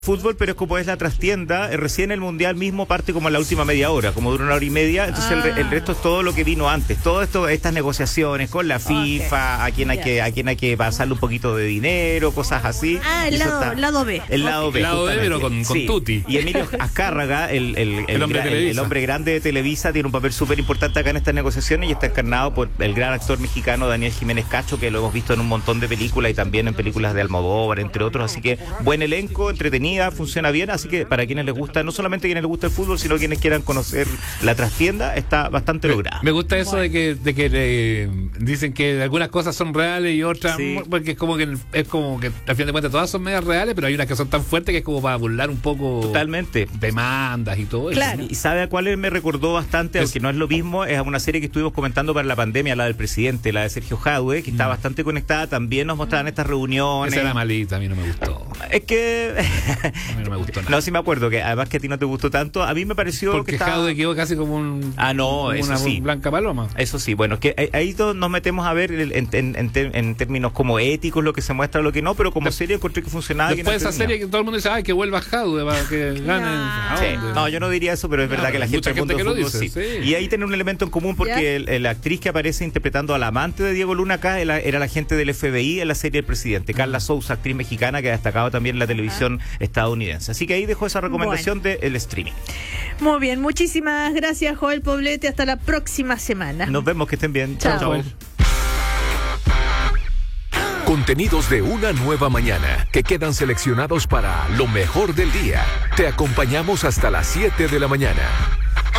fútbol, pero es como es la trastienda, recién el mundial mismo parte como en la última media hora, como dura 1 hora y media, entonces el resto es todo lo que vino antes, todo esto, estas negociaciones con la FIFA, a quien hay que pasarle un poquito de dinero, cosas así. El lado B. El lado B. El lado B, pero con Tuti. Y Emilio Azcárraga, el hombre grande de Televisa, tiene un papel súper importante acá en estas negociaciones y está encarnado por el gran actor mexicano Daniel Jiménez Cacho, que lo hemos visto en un montón de películas y también en películas de Almodóvar, entre otros, así que buen elenco, entretenido, funciona bien, así que para quienes les gusta, no solamente quienes les gusta el fútbol, sino quienes quieran conocer la trastienda, está bastante lograda. Me gusta eso de que dicen que algunas cosas son reales y otras, porque es como que al fin de cuentas todas son medias reales, pero hay unas que son tan fuertes que es como para burlar un poco totalmente demandas y todo claro. eso. Y sabe a cuál me recordó bastante, aunque no es lo mismo, es a una serie que estuvimos comentando para la pandemia, la del presidente, la de Sergio Jadue, que está bastante conectada, también nos mostraban estas reuniones. Esa era malita, a mí no me gustó. Es que a mí no me gustó nada. No, sí me acuerdo que además que a ti no te gustó tanto, a mí me pareció porque Jadwe quedó casi como una blanca paloma. Eso sí, bueno, que ahí nos metemos a ver en términos como éticos lo que se muestra, lo que no, pero como serie encontré que funcionaba. Después de esa serie que todo el mundo dice, que vuelva Jadwe para que gane. No, yo no diría eso, pero es verdad que la gente del mundo del fútbol dice, sí. Y ahí tiene un elemento en común porque la actriz que aparece interpretando a la amante de Diego Luna acá era la agente del FBI en la serie El Presidente, Carla Souza, actriz mexicana que ha destacado también en la televisión estadounidense. Así que ahí dejo esa recomendación del streaming. Muy bien, muchísimas gracias, Joel Poblete. Hasta la próxima semana. Nos vemos, que estén bien. Chao. Contenidos de una nueva mañana que quedan seleccionados para lo mejor del día. Te acompañamos hasta las 7 de la mañana.